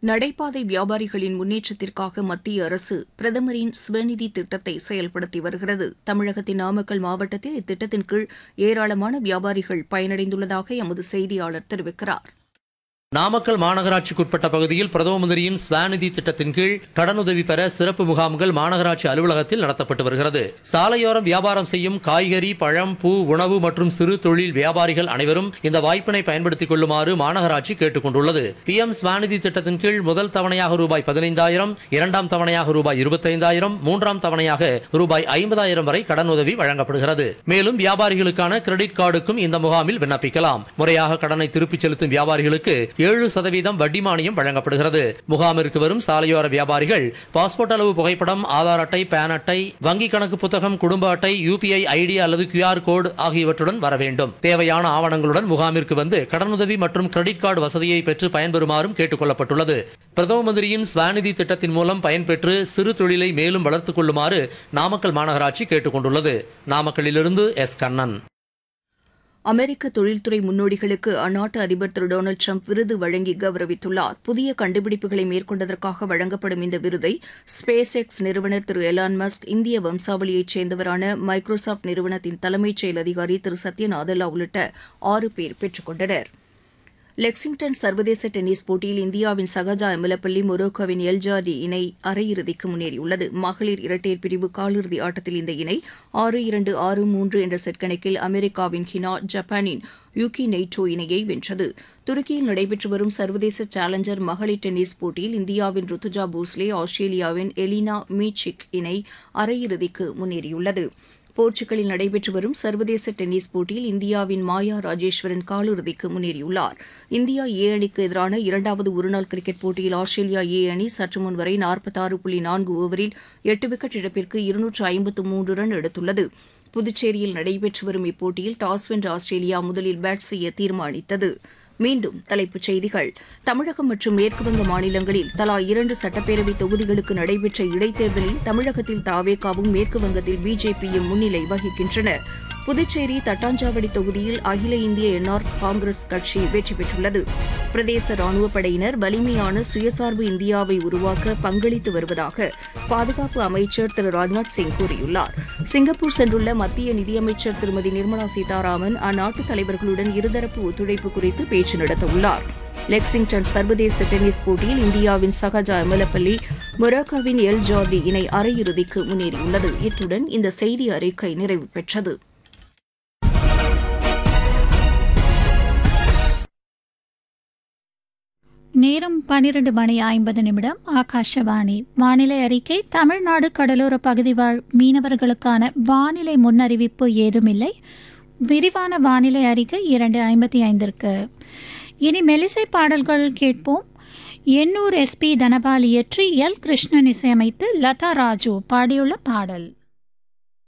நடைபாதை வியாபாரிகளின் முன்னேற்றத்திற்காக மத்திய அரசு பிரதமரின் ஸ்வநிதி திட்டத்தை செயல்படுத்தி வருகிறது. தமிழகத்தின் நாமக்கல் மாவட்டத்தில் இத்திட்டத்தின் கீழ் ஏராளமான வியாபாரிகள் பயனடைந்துள்ளதாக எமது செய்தியாளர் தெரிவிக்கிறார். நாமக்கல் மாநகராட்சிக்குட்பட்ட பகுதியில் பிரதம மந்திரியின் ஸ்வநிதி திட்டத்தின் கீழ் கடனுதவி பெற சிறப்பு முகாம்கள் மாநகராட்சி அலுவலகத்தில் நடத்தப்பட்டு வருகிறது. சாலையோரம் வியாபாரம் செய்யும் காய்கறி, பழம், பூ, உணவு மற்றும் சிறு தொழில் வியாபாரிகள் அனைவரும் இந்த வாய்ப்பினை பயன்படுத்திக் கொள்ளுமாறு மாநகராட்சி கேட்டுக் கொண்டுள்ளது. PM ஸ்வநிதி திட்டத்தின் கீழ் முதல் தவணையாக ரூபாய் 15,000, இரண்டாம் தவணையாக ரூபாய் 25,000, மூன்றாம் தவணையாக ரூபாய் 50,000 வரை கடனுதவி வழங்கப்படுகிறது. மேலும் வியாபாரிகளுக்கான கிரெடிட் கார்டுக்கும் இந்த முகாமில் விண்ணப்பிக்கலாம். முறையாக கடனை திருப்பிச் செலுத்தும் வியாபாரிகளுக்கு 7% வட்டி மானியம் வழங்கப்படுகிறது. முகாமிற்கு வரும் சாலையோர வியாபாரிகள் பாஸ்போர்ட் அளவு புகைப்படம், ஆதார் அட்டை, பான் அட்டை, வங்கி கணக்கு புத்தகம், குடும்ப அட்டை, UPI ஐடி அல்லது QR கோடு ஆகியவற்றுடன் வர வேண்டும். தேவையான ஆவணங்களுடன் முகாமிற்கு வந்து கடனுதவி மற்றும் கிரெடிட் கார்டு வசதியை பெற்று பயன்பெறுமாறும் கேட்டுக் கொள்ளப்பட்டுள்ளது. பிரதம மந்திரியின் ஸ்வநிதி திட்டத்தின் மூலம் பயன்பெற்று சிறு தொழிலை மேலும் வளர்த்துக் கொள்ளுமாறு நாமக்கல் மாநகராட்சி கேட்டுக் கொண்டுள்ளது. நாமக்கல்லிலிருந்து S. கண்ணன். அமெரிக்க தொழில்துறை முன்னோடிகளுக்கு அந்நாட்டு அதிபர் திரு டொனால்டு ட்ரம்ப் விருது வழங்கி கௌரவித்துள்ளார். புதிய கண்டுபிடிப்புகளை மேற்கொண்டதற்காக வழங்கப்படும் இந்த விருதை ஸ்பேஸ் எக்ஸ் நிறுவனர் திரு எலான் மஸ்க், இந்திய வம்சாவளியைச் சேர்ந்தவரான மைக்ரோசாப்ட் நிறுவனத்தின் தலைமைச் செயல் அதிகாரி திரு சத்ய நாதல்லா உள்ளிட்ட 6 பேர் பெற்றுக் கொண்டனர். லெக்சிங்டன் சர்வதேச டென்னிஸ் போட்டியில் இந்தியாவின் சகஜா எமலப்பள்ளி மொரோக்கோவின் எல்ஜாடி இணை அரையிறுதிக்கு முன்னேறியுள்ளது. மகளிர் இரட்டையர் பிரிவு காலிறுதி ஆட்டத்தில் இந்த இணை 6-2, 6-3 என்ற செட் கணக்கில் அமெரிக்காவின் ஹினா, ஜப்பானின் யூகி நெய்டோ இணையை வென்றது. துருக்கியில் நடைபெற்று வரும் சர்வதேச சேலஞ்சர் மகளிர் டென்னிஸ் போட்டியில் இந்தியாவின் ருத்துஜா போஸ்லே, ஆஸ்திரேலியாவின் எலினா மீச்சிக் இணை அரையிறுதிக்கு முன்னேறியுள்ளது. போர்ச்சுகலில் நடைபெற்று வரும் சர்வதேச டென்னிஸ் போட்டியில் இந்தியாவின் மாயா ராஜேஸ்வரன் காலிறுதிக்கு முன்னேறியுள்ளார். இந்தியா A அணிக்கு எதிரான 2வது ஒருநாள் கிரிக்கெட் போட்டியில் ஆஸ்திரேலியா A அணி சற்று முன் வரை 46.4 ஓவரில் 8 விக்கெட் இழப்பிற்கு 253 ரன் எடுத்துள்ளது. புதுச்சேரியில் நடைபெற்று வரும் இப்போட்டியில் டாஸ் வென்ற ஆஸ்திரேலியா முதலில் பேட் செய்ய தீர்மானித்தது. மீண்டும் தலைப்புச் செய்திகள். தமிழகம் மற்றும் மேற்குவங்க மாநிலங்களில் தலா 2 சட்டப்பேரவை தொகுதிகளுக்கு நடைபெற்ற இடைத்தேர்தலில் தமிழகத்தில் தாவேகாவும் மேற்குவங்கத்தில் பிஜேபியும் முன்னிலை வகிக்கின்றன. புதுச்சேரி தட்டாஞ்சாவடி தொகுதியில் அகில இந்திய என்ஆர் காங்கிரஸ் கட்சி வெற்றி பெற்றுள்ளது. பிரதேச ராணுவப் படையினர் வலிமையான சுயசார்பு இந்தியாவை உருவாக்க பங்களித்து வருவதாக பாதுகாப்பு அமைச்சர் திரு ராஜ்நாத் சிங் கூறியுள்ளார். சிங்கப்பூர் சென்றுள்ள மத்திய நிதியமைச்சர் திருமதி நிர்மலா சீதாராமன் அந்நாட்டு தலைவர்களுடன் இருதரப்பு ஒத்துழைப்பு குறித்து பேச்சு நடத்தவுள்ளார். லெக்சிங்டன் சர்வதேச டென்னிஸ் போட்டியில் இந்தியாவின் சகஜா எமலப்பள்ளி மொரோக்கோவின் எல் ஜார்டி இணை அரையிறுதிக்கு முன்னேறியுள்ளது. இத்துடன் இந்த செய்தி அறிக்கை நிறைவு பெற்றது. நேரம் 12:50 ஆகாஷவாணி. வானிலை அறிக்கை. தமிழ்நாடு கடலோர பகுதி வாழ் மீனவர்களுக்கான வானிலை முன்னறிவிப்பு ஏதுமில்லை. விரிவான வானிலை அறிக்கை 2:55. இனி மெல்லிசை பாடல்கள் கேட்போம். எண்ணூர் SP தனபால் இயற்றி எல் கிருஷ்ணன் இசையமைத்து லதா ராஜு பாடியுள்ள பாடல்.